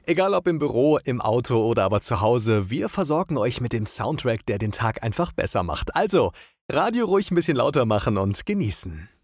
Egal ob im Büro, im Auto oder aber zu Hause, wir versorgen euch mit dem Soundtrack, der den Tag einfach besser macht. Also, Radio ruhig ein bisschen lauter machen und genießen.